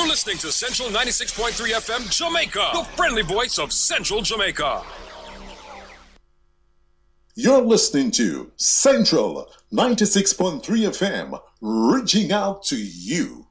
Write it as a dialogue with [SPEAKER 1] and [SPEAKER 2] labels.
[SPEAKER 1] You're listening to Central 96.3 FM Jamaica, the friendly voice of Central Jamaica.
[SPEAKER 2] You're listening to Central 96.3 FM, reaching out to you.